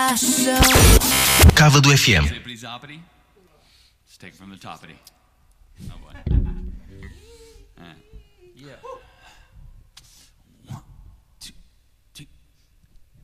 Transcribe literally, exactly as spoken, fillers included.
Cava do F M. Zippity zoppity. Let's take it from the toppity. Oh boy.